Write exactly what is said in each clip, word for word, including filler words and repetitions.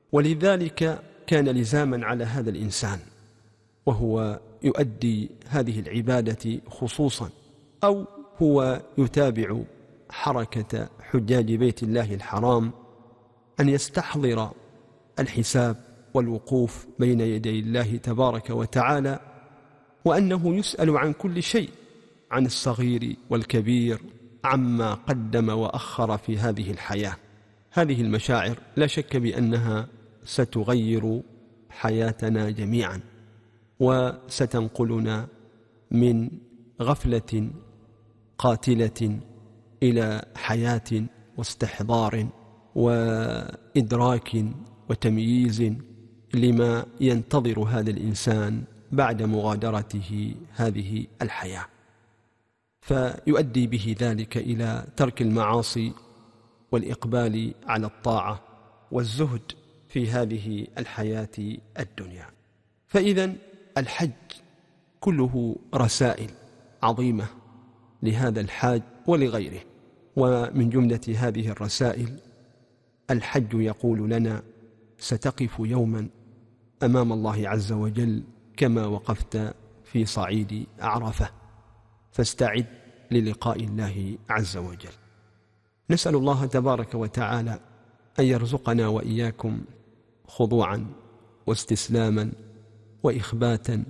ولذلك كان لزاما على هذا الإنسان وهو يؤدي هذه العبادة خصوصا، أو هو يتابع حركة حجاج بيت الله الحرام، أن يستحضر الحساب والوقوف بين يدي الله تبارك وتعالى، وأنه يسأل عن كل شيء، عن الصغير والكبير، عما قدم وأخر في هذه الحياة. هذه المشاعر لا شك بأنها ستغير حياتنا جميعا، وستنقلنا من غفلة قاتلة إلى حياة واستحضار وإدراك وتمييز لما ينتظر هذا الإنسان بعد مغادرته هذه الحياة، فيؤدي به ذلك إلى ترك المعاصي والإقبال على الطاعة والزهد في هذه الحياة الدنيا. فإذا الحج كله رسائل عظيمة لهذا الحاج ولغيره، ومن جملة هذه الرسائل الحج يقول لنا: ستقف يوما أمام الله عز وجل كما وقفت في صعيد عرفة، فاستعد للقاء الله عز وجل. نسأل الله تبارك وتعالى أن يرزقنا وإياكم خضوعا واستسلاما وإخباتا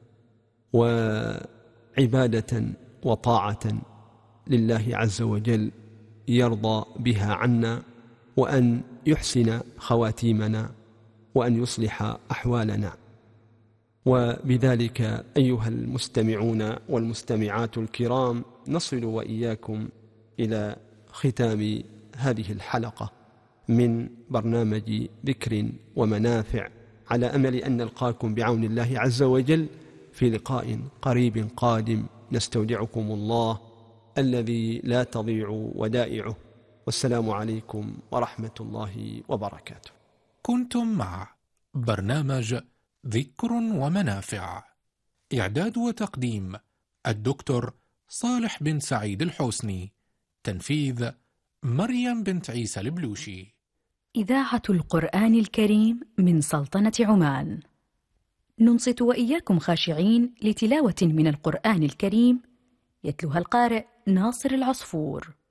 وعبادة وطاعة لله عز وجل يرضى بها عنا، وأن يحسن خواتيمنا، وأن يصلح أحوالنا. وبذلك أيها المستمعون والمستمعات الكرام نصل وإياكم إلى ختام هذه الحلقة من برنامج ذكر ومنافع، على أمل أن نلقاكم بعون الله عز وجل في لقاء قريب قادم. نستودعكم الله الذي لا تضيع ودائعه، والسلام عليكم ورحمة الله وبركاته. كنتم مع برنامج ذكر ومنافع، إعداد وتقديم الدكتور صالح بن سعيد الحوسني، تنفيذ مريم بنت عيسى البلوشي. إذاعة القرآن الكريم من سلطنة عمان. ننصت وإياكم خاشعين لتلاوة من القرآن الكريم يتلوها القارئ ناصر العصفور.